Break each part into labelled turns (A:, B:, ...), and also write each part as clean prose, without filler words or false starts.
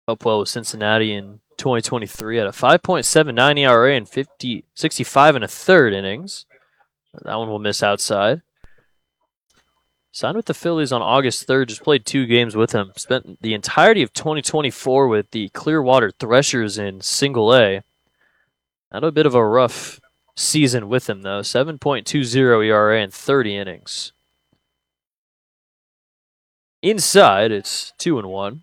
A: Hopewell with Cincinnati in 2023 at a 5.79 ERA and 65 and a third innings. That one will miss outside. Signed with the Phillies on August 3rd, just played 2 games with him. Spent the entirety of 2024 with the Clearwater Threshers in Single A. Had a bit of a rough season with him, though. 7.20 ERA and 30 innings. Inside, it's 2-1.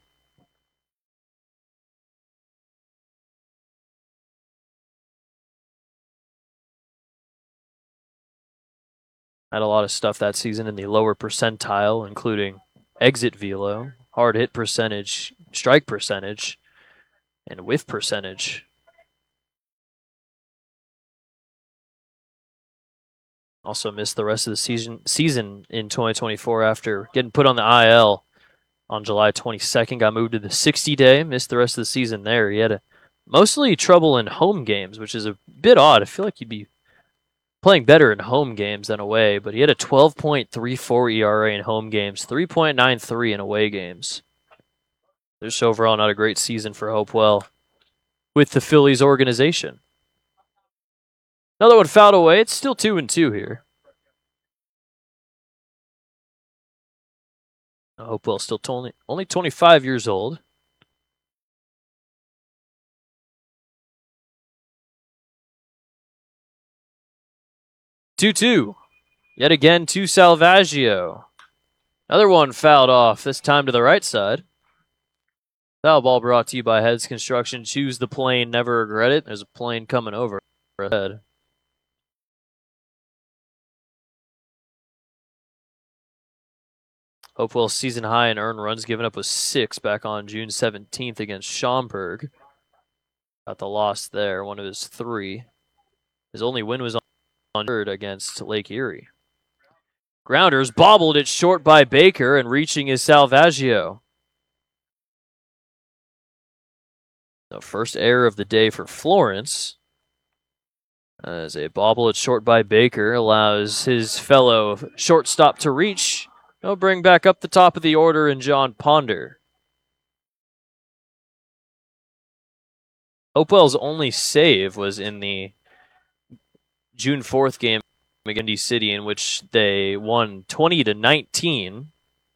A: Had a lot of stuff that season in the lower percentile, including exit velo, hard hit percentage, strike percentage, and whiff percentage. Also missed the rest of the season in 2024 after getting put on the IL on July 22nd. Got moved to the 60-day, missed the rest of the season there. He had mostly trouble in home games, which is a bit odd. I feel like he'd be playing better in home games than away, but he had a 12.34 ERA in home games, 3.93 in away games. Just overall not a great season for Hopewell with the Phillies organization. Another one fouled away. It's still 2-2 here. Hopewell still only 25 years old. Two. Yet again to Salvaggio. Another one fouled off, this time to the right side. Foul ball brought to you by Heads Construction. Choose the plane, never regret it. There's a plane coming over ahead. Hopewell's season high in earned runs given up was 6 back on June 17th against Schaumburg. Got the loss there, one of his 3. His only win was on third against Lake Erie. Grounders bobbled it short by Baker, and reaching is Salvaggio. The first error of the day for Florence. As a bobble it short by Baker allows his fellow shortstop to reach. He'll bring back up the top of the order in John Ponder. Hopewell's only save was in the June 4th game against Indy City, in which they won 20-19.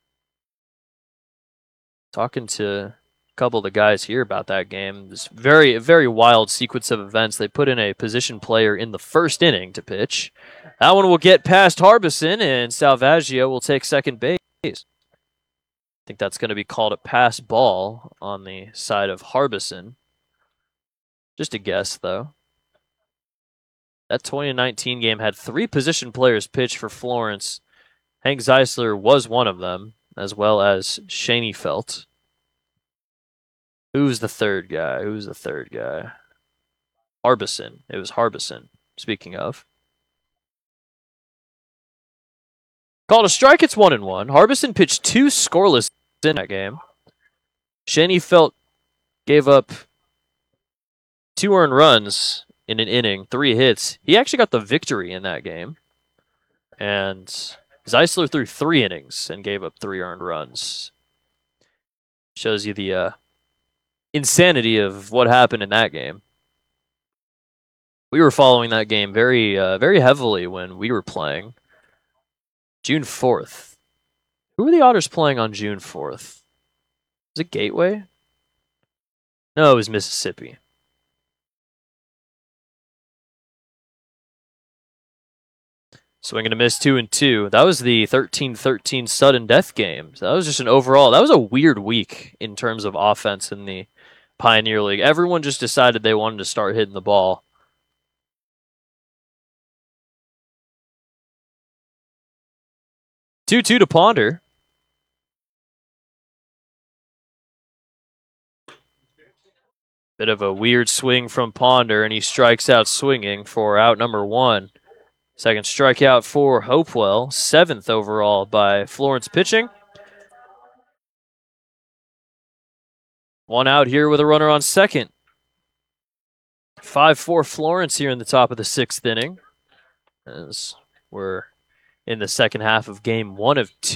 A: Talking to a couple of the guys here about that game. This very wild sequence of events. They put in a position player in the first inning to pitch. That one will get past Harbison, and Salvaggio will take second base. I think that's going to be called a pass ball on the side of Harbison. Just a guess, though. That 2019 game had 3 position players pitch for Florence. Hank Zeisler was one of them, as well as Schoenfeld. Who's the third guy? Harbison. It was Harbison, speaking of. Called a strike, it's 1-1. Harbison pitched 2 scoreless in that game. Schoenfeld gave up 2 earned runs in an inning, 3 hits. He actually got the victory in that game. And Zeisler threw 3 innings and gave up 3 earned runs. Shows you the insanity of what happened in that game. We were following that game very heavily when we were playing. June 4th. Who were the Otters playing on June 4th? Was it Gateway? No, it was Mississippi. Swinging a miss, 2-2. That was the 13-13 sudden death game. That was just that was a weird week in terms of offense in the Pioneer League. Everyone just decided they wanted to start hitting the ball. 2-2 to Ponder. Bit of a weird swing from Ponder, and he strikes out swinging for out number 1. Second strikeout for Hopewell. 7th overall by Florence pitching. 1 out here with a runner on second. 5-4 Florence here in the top of the 6th inning, as we're in the second half of game 1 of 2.